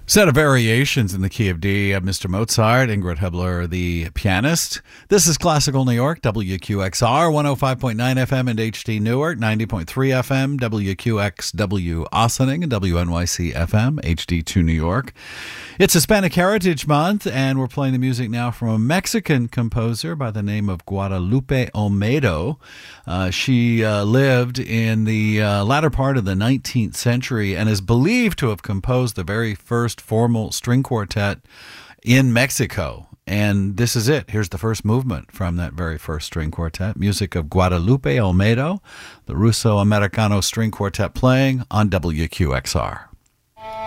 Set of variations in the key of D of Mr. Mozart, Ingrid Hebler, the pianist. This is Classical New York, WQXR, 105.9 FM and HD Newark, 90.3 FM, WQXW Ossining, and WNYC FM, HD2 New York. It's Hispanic Heritage Month, and we're playing the music now from a Mexican composer by the name of Guadalupe Olmedo. She lived in the latter part of the 19th century and is believed to have composed the very first formal string quartet in Mexico. And this is it. Here's the first movement from that very first string quartet. Music of Guadalupe Olmedo, the Russo-Americano String Quartet playing on WQXR.